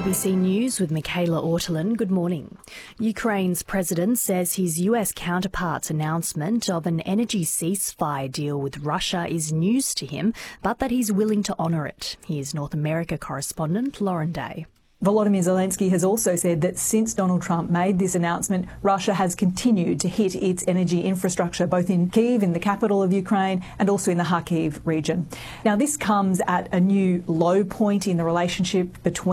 ABC News with Michaela Ortolin. Good morning. Ukraine's president says his US counterpart's announcement of an energy ceasefire deal with Russia is news to him, but that he's willing to honour it. Here's North America correspondent Lauren Day. Volodymyr Zelensky has also said that since Donald Trump made this announcement, Russia has continued to hit its energy infrastructure, both in Kyiv, in the capital of Ukraine, and also in the Kharkiv region. Now, this comes at a new low point in the relationship between